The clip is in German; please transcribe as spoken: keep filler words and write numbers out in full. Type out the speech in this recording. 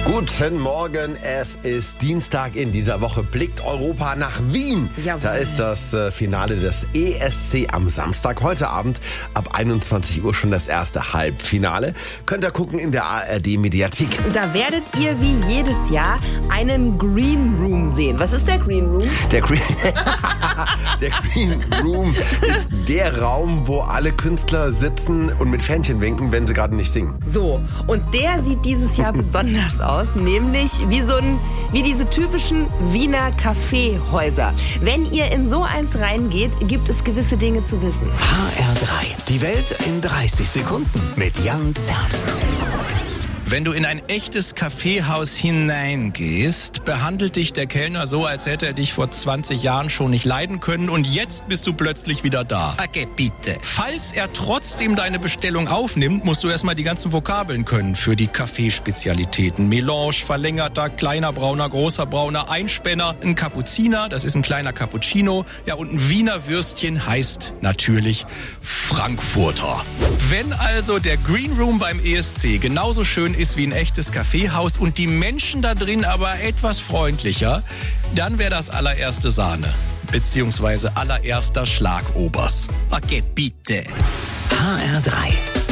Guten Morgen, es ist Dienstag. In dieser Woche blickt Europa nach Wien. Jawohl. Da ist das äh, Finale des E S C am Samstag. Heute Abend ab einundzwanzig Uhr schon das erste Halbfinale. Könnt ihr gucken in der A R D-Mediathek. Da werdet ihr wie jedes Jahr einen Green Room sehen. Was ist der Green Room? Der Green, der Green Room ist der Raum, wo alle Künstler sitzen und mit Fähnchen winken, wenn sie gerade nicht singen. So, und der sieht dieses Jahr besonders aus, nämlich wie so ein, wie diese typischen Wiener Kaffeehäuser. Wenn ihr in so eins reingeht, gibt es gewisse Dinge zu wissen. H R drei. Die Welt in dreißig Sekunden mit Jan Zerbst. Wenn du in ein echtes Kaffeehaus hineingehst, behandelt dich der Kellner so, als hätte er dich vor zwanzig Jahren schon nicht leiden können und jetzt bist du plötzlich wieder da. Okay, bitte. Falls er trotzdem deine Bestellung aufnimmt, musst du erstmal die ganzen Vokabeln können für die Kaffeespezialitäten. Melange, verlängerter, kleiner Brauner, großer Brauner, Einspänner, ein Kapuziner, das ist ein kleiner Cappuccino, ja, und ein Wiener Würstchen heißt natürlich Frankfurter. Wenn also der Green Room beim E S C genauso schön ist wie ein echtes Kaffeehaus und die Menschen da drin aber etwas freundlicher, dann wäre das allererste Sahne, beziehungsweise allererster Schlagobers. Okay, bitte. H R drei.